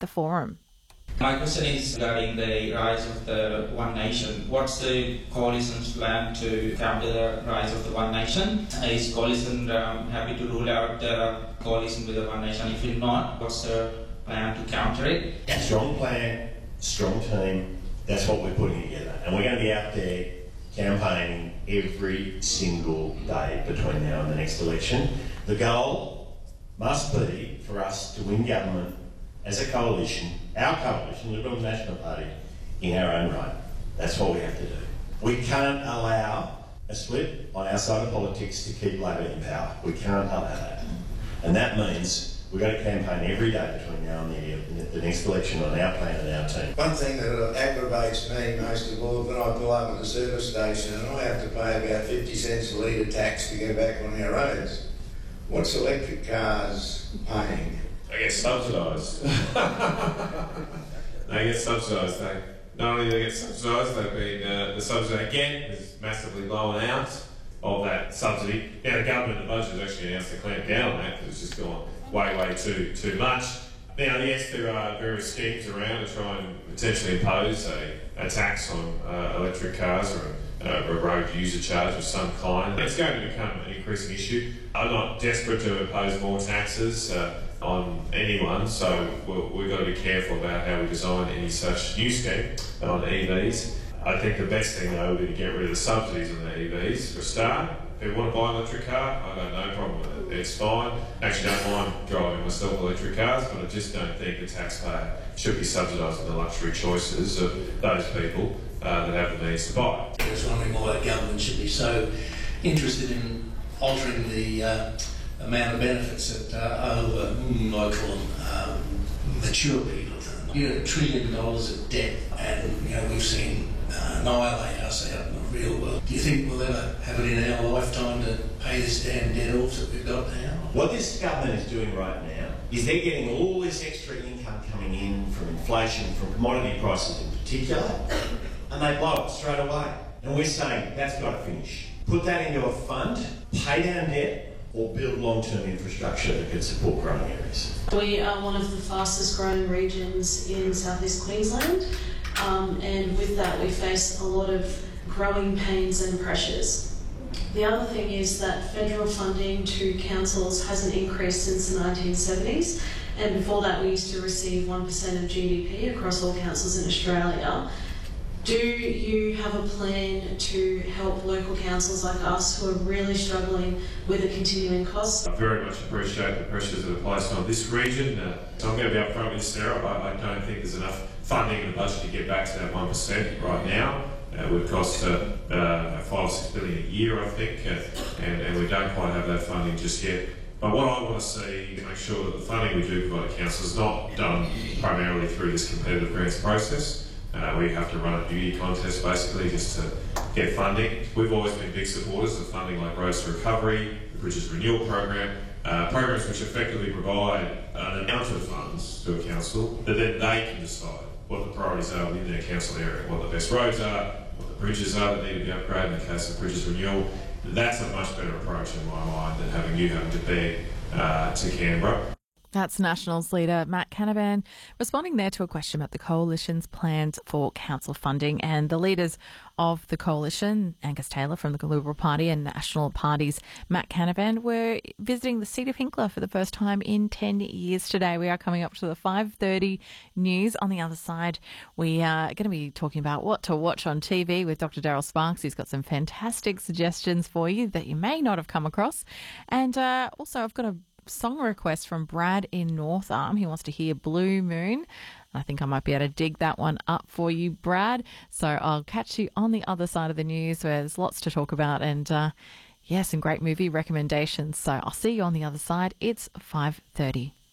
the forum. My question is regarding the rise of the One Nation. What's the coalition's plan to counter the rise of the One Nation? Is coalition happy to rule out the coalition with the One Nation? If not, what's the plan to counter it? Strong plan, strong team, that's what we're putting together. And we're going to be out there campaigning every single day between now and the next election. The goal must be for us to win government as a coalition, our coalition, Liberal National Party, in our own right. That's what we have to do. We can't allow a split on our side of politics to keep Labor in power. We can't allow that. And that means we've got to campaign every day between now and the next election on our plan and our team. One thing that aggravates me most of all, when I pull up at the service station and I have to pay about 50 cents a litre tax to go back on our roads, what's electric cars paying? They get subsidised. They get subsidised. Not only do they get subsidised, they've been the subsidy again is massively blown out of that subsidy. Now the government, the budget has actually announced to clamp down on that because it's just gone way too much. Now yes, there are various schemes around to try and potentially impose a tax on electric cars or a road user charge of some kind. It's going to become an increasing issue. I'm not desperate to impose more taxes on anyone, so we've got to be careful about how we design any such new scheme on EVs. I think the best thing though would be to get rid of the subsidies on the EVs for a start. If you want to buy an electric car, I got no problem with it. It's fine. Actually, don't mind driving myself electric cars, but I just don't think the taxpayer should be subsidising the luxury choices of those people that have the means to buy. I was wondering why the government should be so interested in altering the amount of benefits that I call them mature people. $1 trillion of debt, and we've seen annihilate us out in the real world. Do you think we'll ever have it in our lifetime to pay this damn debt off that we've got now? What this government is doing right now is they're getting all this extra income coming in from inflation, from commodity prices in particular, and they blow it straight away. And we're saying that's got to finish. Put that into a fund, pay down debt, or build long-term infrastructure that can support growing areas. We are one of the fastest growing regions in southeast Queensland, and with that we face a lot of growing pains and pressures. The other thing is that federal funding to councils hasn't increased since the 1970s, and before that we used to receive 1% of GDP across all councils in Australia. Do you have a plan to help local councils like us who are really struggling with the continuing costs? I very much appreciate the pressures that are placed on this region. So I'm going to be upfront with Sarah. I don't think there's enough funding in the budget to get back to that 1% right now. It would cost $5 or $6 billion a year, I think, and we don't quite have that funding just yet. But what I want to see to make sure that the funding we do provide to councils is not done primarily through this competitive grants process. We have to run a beauty contest basically just to get funding. We've always been big supporters of funding like Roads to Recovery, the Bridges Renewal Program, programs which effectively provide an amount of funds to a council that then they can decide what the priorities are within their council area, what the best roads are, what the bridges are that need to be upgraded in the case of Bridges Renewal. That's a much better approach in my mind than having to beg to Canberra. That's Nationals leader Matt Canavan responding there to a question about the Coalition's plans for council funding. And the leaders of the Coalition, Angus Taylor from the Liberal Party and National Party's Matt Canavan, were visiting the seat of Hinkler for the first time in 10 years today. We are coming up to the 5:30 news. On the other side, we are going to be talking about what to watch on TV with Dr. Daryl Sparks. He's got some fantastic suggestions for you that you may not have come across. And also, I've got a song request from Brad in North Arm. He wants to hear Blue Moon. I think I might be able to dig that one up for you, Brad. So I'll catch you on the other side of the news where there's lots to talk about and, some great movie recommendations. So I'll see you on the other side. It's 5:30.